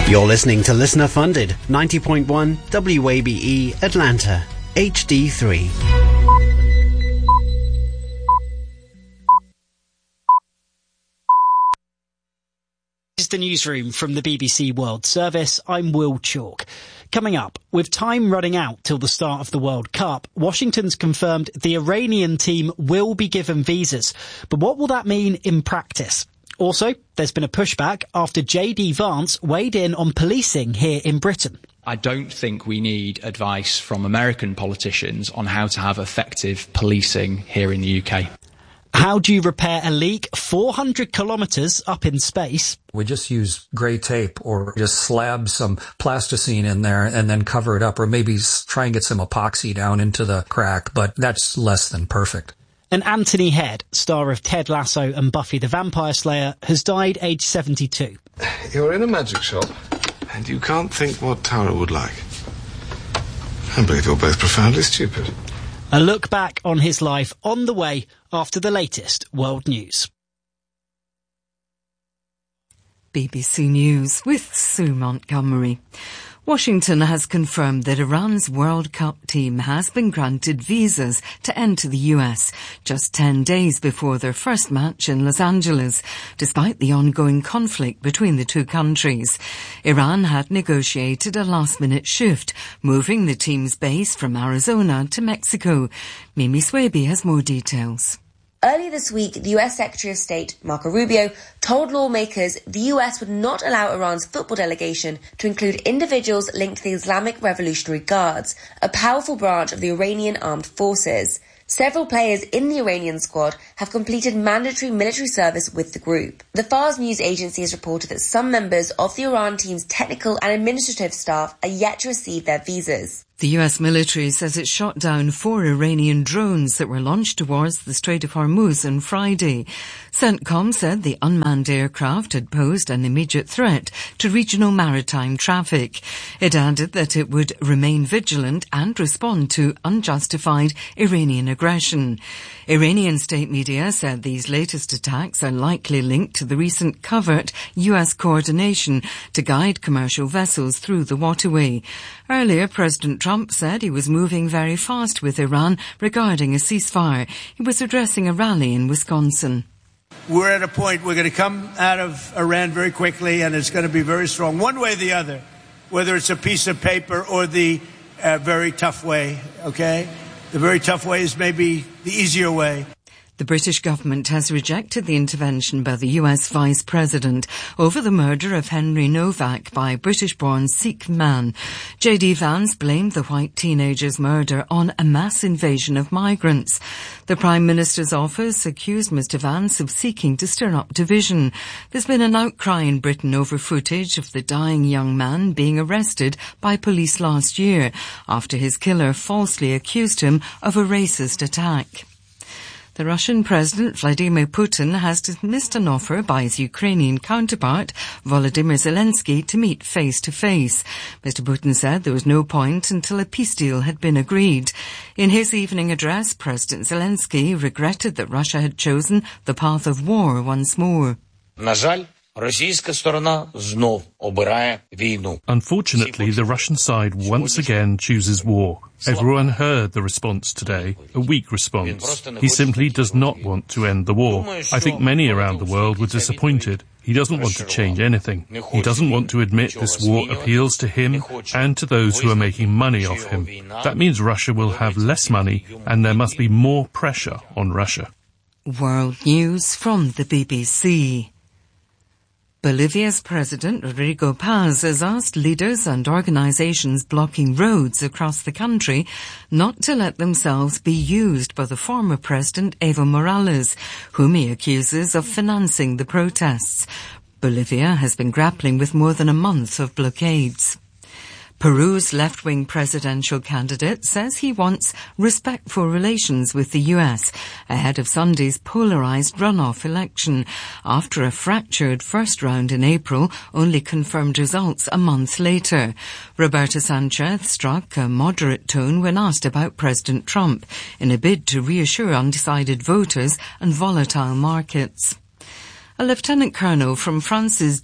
You're listening to Listener Funded, 90.1 WABE Atlanta, HD3. This is the newsroom from the BBC World Service. I'm Will Chalk. Coming up, with time running out till the start of the World Cup, Washington's confirmed the Iranian team will be given visas. But what will that mean in practice? Also, there's been a pushback after J.D. Vance weighed in on policing here in Britain. I don't think we need advice from American politicians on how to have effective policing here in the UK. How do you repair a leak 400 kilometres up in space? We just use grey tape or just slab some plasticine in there and then cover it up, or maybe try and get some epoxy down into the crack, but that's less than perfect. And Anthony Head, star of Ted Lasso and Buffy the Vampire Slayer, has died aged 72. You're in a magic shop, and you can't think what Tara would like. I believe you're both profoundly stupid. A look back on his life on the way after the latest world news. BBC News with Sue Montgomery. Washington has confirmed that Iran's World Cup team has been granted visas to enter the US just 10 days before their first match in Los Angeles, despite the ongoing conflict between the two countries. Iran had negotiated a last-minute shift, moving the team's base from Arizona to Mexico. Mimi Swaby has more details. Earlier this week, the US Secretary of State, Marco Rubio, told lawmakers the US would not allow Iran's football delegation to include individuals linked to the Islamic Revolutionary Guards, a powerful branch of the Iranian armed forces. Several players in the Iranian squad have completed mandatory military service with the group. The Fars news agency has reported that some members of the Iran team's technical and administrative staff are yet to receive their visas. The US military says it shot down 4 Iranian drones that were launched towards the Strait of Hormuz on Friday. CENTCOM said the unmanned aircraft had posed an immediate threat to regional maritime traffic. It added that it would remain vigilant and respond to unjustified Iranian aggression. Iranian state media said these latest attacks are likely linked to the recent covert US coordination to guide commercial vessels through the waterway. Earlier, President Trump said he was moving very fast with Iran regarding a ceasefire. He was addressing a rally in Wisconsin. We're at a point we're going to come out of Iran very quickly, and it's going to be very strong, one way or the other, whether it's a piece of paper or the very tough way, okay? The very tough way is maybe the easier way. The British government has rejected the intervention by the US Vice President over the murder of Henry Novak by British-born Sikh man. J.D. Vance blamed the white teenager's murder on a mass invasion of migrants. The Prime Minister's office accused Mr. Vance of seeking to stir up division. There's been an outcry in Britain over footage of the dying young man being arrested by police last year after his killer falsely accused him of a racist attack. The Russian President Vladimir Putin has dismissed an offer by his Ukrainian counterpart, Volodymyr Zelensky, to meet face-to-face. Mr. Putin said there was no point until a peace deal had been agreed. In his evening address, President Zelensky regretted that Russia had chosen the path of war once more. Unfortunately, the Russian side once again chooses war. Everyone heard the response today, a weak response. He simply does not want to end the war. I think many around the world were disappointed. He doesn't want to change anything. He doesn't want to admit this war appeals to him and to those who are making money off him. That means Russia will have less money and there must be more pressure on Russia. World News from the BBC. Bolivia's President Rodrigo Paz has asked leaders and organisations blocking roads across the country not to let themselves be used by the former President Evo Morales, whom he accuses of financing the protests. Bolivia has been grappling with more than a month of blockades. Peru's left-wing presidential candidate says he wants respectful relations with the US ahead of Sunday's polarised runoff election. After a fractured first round in April, only confirmed results a month later. Roberto Sanchez struck a moderate tone when asked about President Trump in a bid to reassure undecided voters and volatile markets. A lieutenant colonel from France's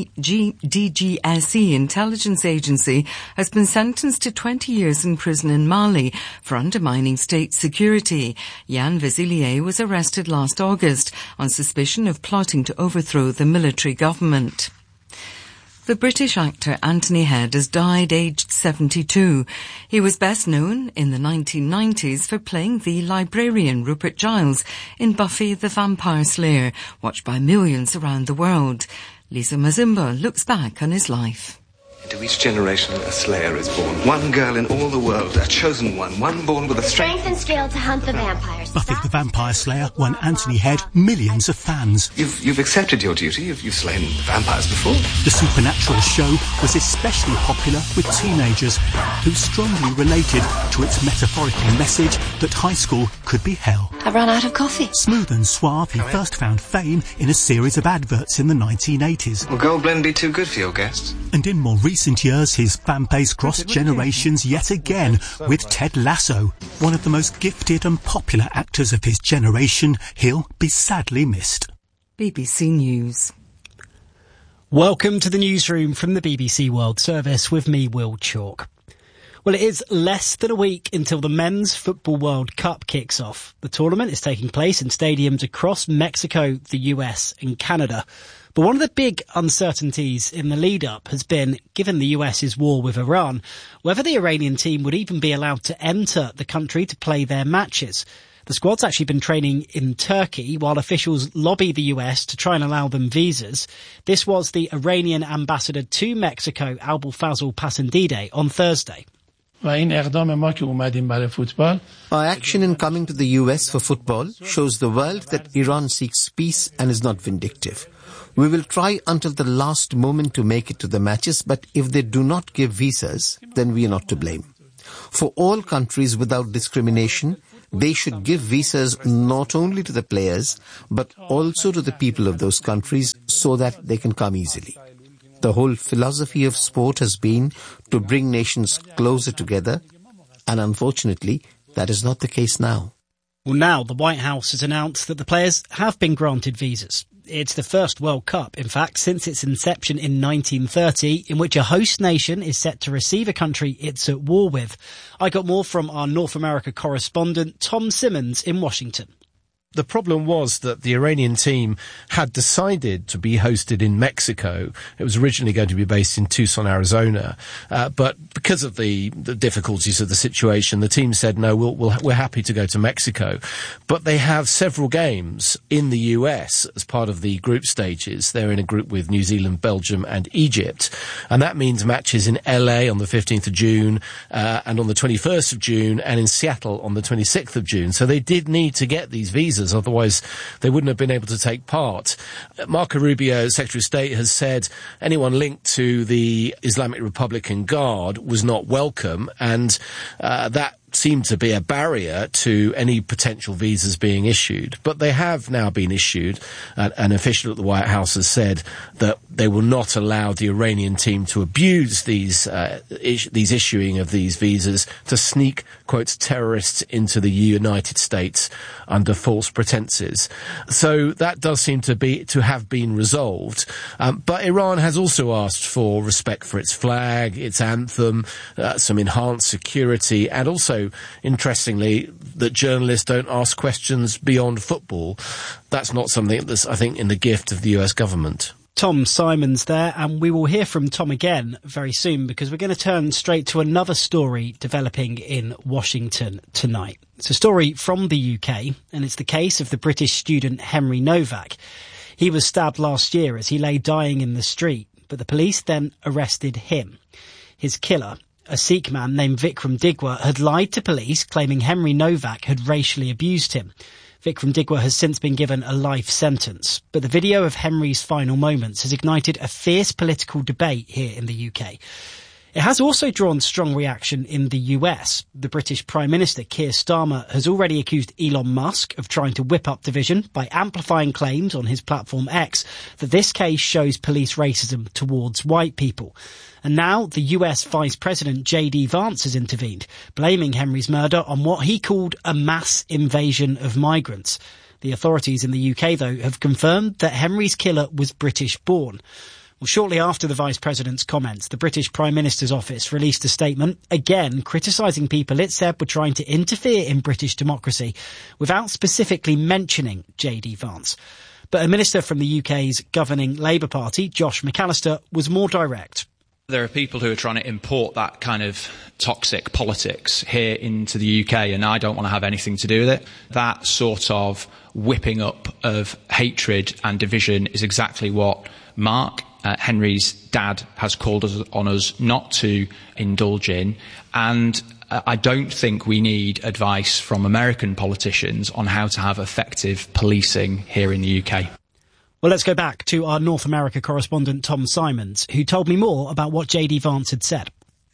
DGSE intelligence agency has been sentenced to 20 years in prison in Mali for undermining state security. Yann Vezilier was arrested last August on suspicion of plotting to overthrow the military government. The British actor Anthony Head has died aged 72. He was best known in the 1990s for playing the librarian Rupert Giles in Buffy the Vampire Slayer, watched by millions around the world. Lisa Mazumba looks back on his life. Into each generation, a slayer is born. One girl in all the world, a chosen one born with a strength and skill to hunt the vampires. Buffy the Vampire Slayer won Anthony Head millions of fans. You've accepted your duty. You've slain vampires before. The Supernatural show was especially popular with teenagers who strongly related to its metaphorical message that high school could be hell. I've run out of coffee. Smooth and suave, he first found fame in a series of adverts in the 1980s. Will Gold Blend be too good for your guests? And in more recent years, his fan base crossed generations yet again with Ted Lasso. One of the most gifted and popular actors of his generation, he'll be sadly missed. BBC News. Welcome to the newsroom from the BBC World Service with me, Will Chalk. Well, it is less than a week until the Men's Football World Cup kicks off. The tournament is taking place in stadiums across Mexico, the US and Canada. But one of the big uncertainties in the lead-up has been, given the US's war with Iran, whether the Iranian team would even be allowed to enter the country to play their matches. The squad's actually been training in Turkey while officials lobby the US to try and allow them visas. This was the Iranian ambassador to Mexico, Abulfazl Pasendide, on Thursday. Our action in coming to the US for football shows the world that Iran seeks peace and is not vindictive. We will try until the last moment to make it to the matches, but if they do not give visas, then we are not to blame. For all countries without discrimination, they should give visas not only to the players, but also to the people of those countries so that they can come easily. The whole philosophy of sport has been to bring nations closer together, and unfortunately, that is not the case now. Well, now the White House has announced that the players have been granted visas. It's the first World Cup, in fact, since its inception in 1930, in which a host nation is set to receive a country it's at war with. I got more from our North America correspondent, Tom Simmons, in Washington. The problem was that the Iranian team had decided to be hosted in Mexico. It was originally going to be based in Tucson, Arizona. But because of the difficulties of the situation, the team said, no, we're happy to go to Mexico. But they have several games in the US as part of the group stages. They're in a group with New Zealand, Belgium and Egypt. And that means matches in LA on the 15th of June, and on the 21st of June, and in Seattle on the 26th of June. So they did need to get these visas. Otherwise, they wouldn't have been able to take part. Marco Rubio, Secretary of State, has said anyone linked to the Islamic Republican Guard was not welcome, and that seemed to be a barrier to any potential visas being issued. But they have now been issued. An official at the White House has said that they will not allow the Iranian team to abuse these issuing of these visas to sneak, quotes, terrorists into the United States under false pretenses. So that does seem to have been resolved. But Iran has also asked for respect for its flag, its anthem, some enhanced security, and also, interestingly, that journalists don't ask questions beyond football. That's not something that's, I think, in the gift of the US government. Tom Simons there, and we will hear from Tom again very soon because we're going to turn straight to another story developing in Washington tonight. It's a story from the UK, and it's the case of the British student Henry Novak. He was stabbed last year as he lay dying in the street, but the police then arrested him. His killer, a Sikh man named Vikram Digwa, had lied to police, claiming Henry Novak had racially abused him. Vikram Digwa has since been given a life sentence, but the video of Henry's final moments has ignited a fierce political debate here in the UK. It has also drawn strong reaction in the US. The British Prime Minister Keir Starmer has already accused Elon Musk of trying to whip up division by amplifying claims on his platform X that this case shows police racism towards white people. And now the US Vice President J.D. Vance has intervened, blaming Henry's murder on what he called a mass invasion of migrants. The authorities in the UK, though, have confirmed that Henry's killer was British-born. Well, shortly after the Vice President's comments, the British Prime Minister's office released a statement, again criticising people it said were trying to interfere in British democracy, without specifically mentioning J.D. Vance. But a minister from the UK's governing Labour Party, Josh McAllister, was more direct. There are people who are trying to import that kind of toxic politics here into the UK, and I don't want to have anything to do with it. That sort of whipping up of hatred and division is exactly what Mark, Henry's dad, has called on us not to indulge in. And I don't think we need advice from American politicians on how to have effective policing here in the UK. Well, let's go back to our North America correspondent, Tom Simons, who told me more about what J.D. Vance had said.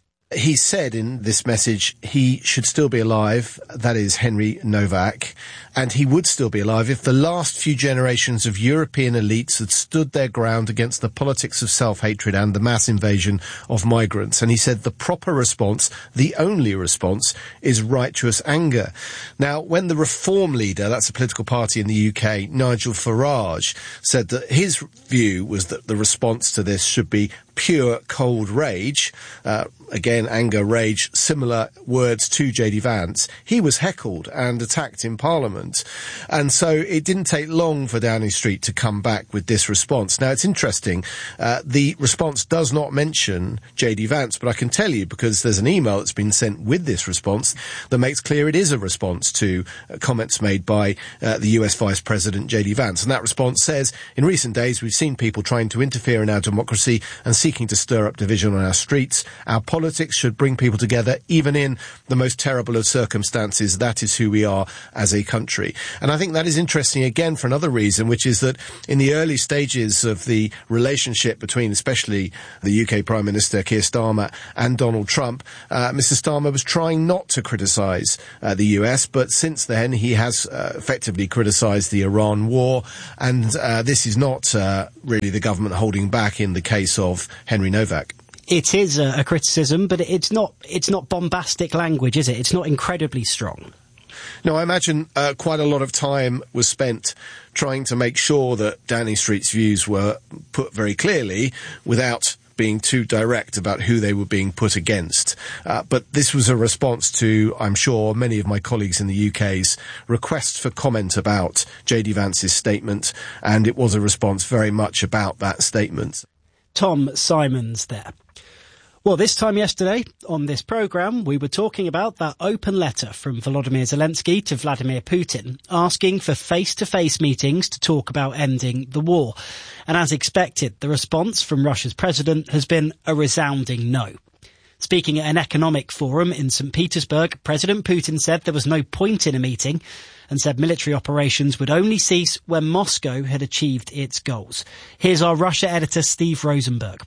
He said in this message he should still be alive, that is Henry Novak, and he would still be alive if the last few generations of European elites had stood their ground against the politics of self-hatred and the mass invasion of migrants. And he said the proper response, the only response, is righteous anger. Now, when the Reform leader, that's a political party in the UK, Nigel Farage, said that his view was that the response to this should be pure cold rage, again, anger, rage, similar words to J.D. Vance, he was heckled and attacked in Parliament. And so it didn't take long for Downing Street to come back with this response. Now, it's interesting. The response does not mention J.D. Vance, but I can tell you, because there's an email that's been sent with this response that makes clear it is a response to comments made by the US Vice President J.D. Vance. And that response says, in recent days, we've seen people trying to interfere in our democracy and seeking to stir up division on our streets. Our politics should bring people together, even in the most terrible of circumstances. That is who we are as a country. And I think that is interesting again for another reason, which is that in the early stages of the relationship between especially the UK Prime Minister Keir Starmer and Donald Trump, Mr. Starmer was trying not to criticise the US, but since then he has effectively criticised the Iran war, and this is not really the government holding back in the case of Henry Novak. It is a criticism, but it's not bombastic language, is it? It's not incredibly strong. No, I imagine quite a lot of time was spent trying to make sure that Downing Street's views were put very clearly without being too direct about who they were being put against. But this was a response to, I'm sure, many of my colleagues in the UK's request for comment about J.D. Vance's statement, and it was a response very much about that statement. Tom Simons there. Well, this time yesterday on this programme, we were talking about that open letter from Volodymyr Zelensky to Vladimir Putin, asking for face-to-face meetings to talk about ending the war. And as expected, the response from Russia's president has been a resounding no. Speaking at an economic forum in St. Petersburg, President Putin said there was no point in a meeting and said military operations would only cease when Moscow had achieved its goals. Here's our Russia editor, Steve Rosenberg.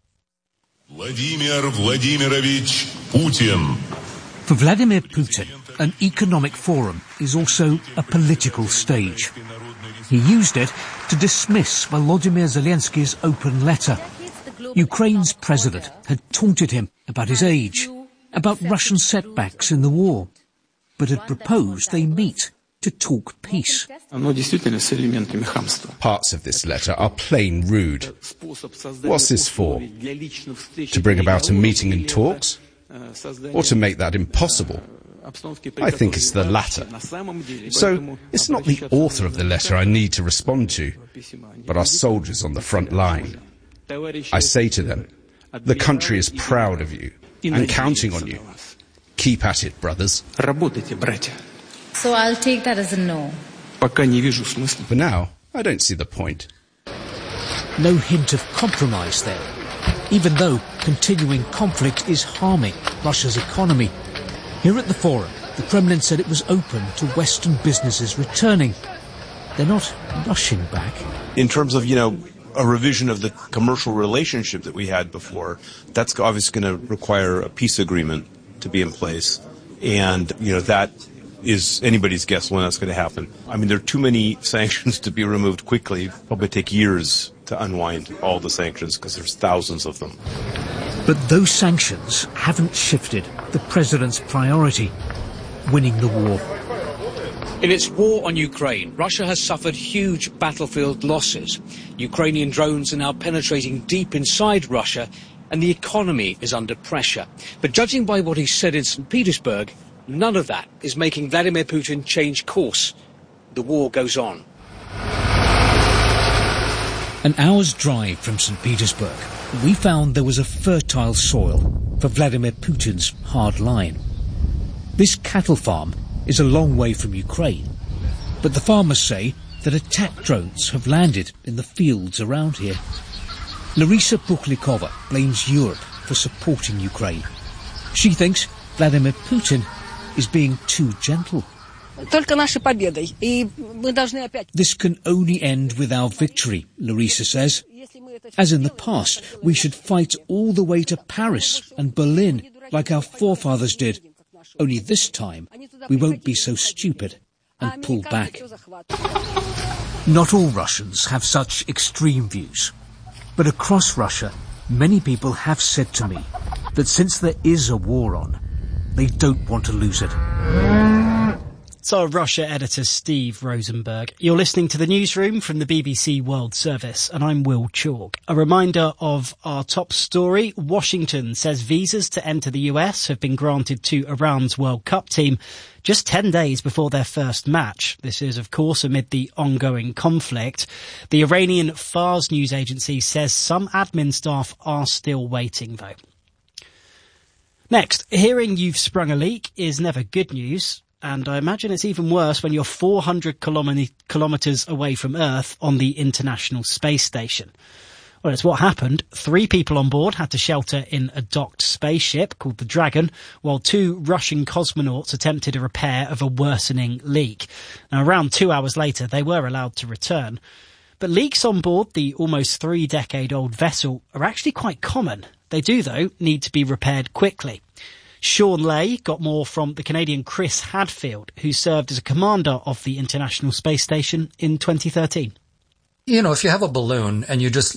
Vladimir Vladimirovich Putin. For Vladimir Putin, an economic forum is also a political stage. He used it to dismiss Volodymyr Zelensky's open letter. Ukraine's president had taunted him about his age, about Russian setbacks in the war, but had proposed they meet to talk peace. Parts of this letter are plain rude. What's this for? To bring about a meeting and talks? Or to make that impossible? I think it's the latter. So, it's not the author of the letter I need to respond to, but our soldiers on the front line. I say to them, the country is proud of you and counting on you. Keep at it, brothers. So I'll take that as a no. For now, I don't see the point. No hint of compromise there, even though continuing conflict is harming Russia's economy. Here at the forum, the Kremlin said it was open to Western businesses returning. They're not rushing back. In terms of, a revision of the commercial relationship that we had before, that's obviously going to require a peace agreement to be in place. And, that is anybody's guess when that's going to happen. I mean, there are too many sanctions to be removed quickly. It'll probably take years to unwind all the sanctions because there's thousands of them. But those sanctions haven't shifted the president's priority, winning the war. In its war on Ukraine, Russia has suffered huge battlefield losses. Ukrainian drones are now penetrating deep inside Russia, and the economy is under pressure. But judging by what he said in St. Petersburg, none of that is making Vladimir Putin change course. The war goes on. An hour's drive from St. Petersburg, we found there was a fertile soil for Vladimir Putin's hard line. This cattle farm is a long way from Ukraine, but the farmers say that attack drones have landed in the fields around here. Larisa Pukhlikova blames Europe for supporting Ukraine. She thinks Vladimir Putin is being too gentle. This can only end with our victory, Larisa says. As in the past, we should fight all the way to Paris and Berlin like our forefathers did. Only this time, we won't be so stupid and pull back. Not all Russians have such extreme views. But across Russia, many people have said to me that since there is a war on, they don't want to lose it. It's our Russia editor, Steve Rosenberg. You're listening to the newsroom from the BBC World Service, and I'm Will Chalk. A reminder of our top story. Washington says visas to enter the US have been granted to Iran's World Cup team just 10 days before their first match. This is, of course, amid the ongoing conflict. The Iranian Fars news agency says some admin staff are still waiting, though. Next, hearing you've sprung a leak is never good news. And I imagine it's even worse when you're 400 kilometres away from Earth on the International Space Station. Well, it's what happened. 3 people on board had to shelter in a docked spaceship called the Dragon, while 2 Russian cosmonauts attempted a repair of a worsening leak. Now, around 2 hours later, they were allowed to return. But leaks on board the almost 3-decade-old vessel are actually quite common. They do, though, need to be repaired quickly. Sean Lay got more from the Canadian Chris Hadfield, who served as a commander of the International Space Station in 2013. You know, if you have a balloon and you just